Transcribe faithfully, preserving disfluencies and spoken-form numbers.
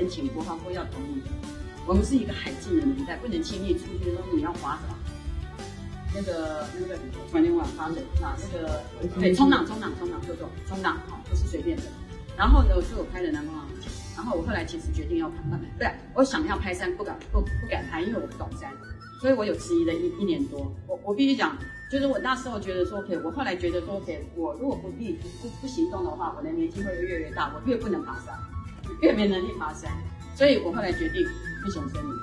请国防部要同意。我们是一个海禁的年代，不能轻易出去说你要划什么。那个那个突然间忘了发水啊，那个对冲浪冲浪冲浪，就做冲浪哈，不是随便的。然后呢，我就有拍了南方航线，然后我后来其实决定要拍，对，我想要拍山，不敢不不敢拍，因为我不懂山，所以我有迟疑了一一年多。我我必须讲，就是我那时候觉得说 OK， 我后来觉得说 OK， 我如果不立不不行动的话，我的年纪会越来越大，我越不能爬山，越没能力爬山，所以我后来决定不选森林。